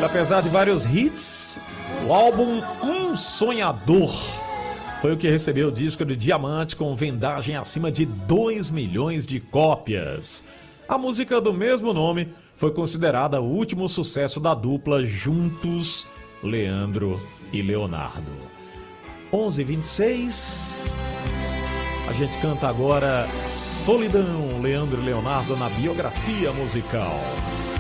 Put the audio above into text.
Olha, apesar de vários hits, o álbum Um Sonhador foi o que recebeu o disco de diamante com vendagem acima de 2 milhões de cópias. A música do mesmo nome foi considerada o último sucesso da dupla juntos, Leandro e Leonardo. 11h26, a gente canta agora Solidão, Leandro e Leonardo na biografia musical.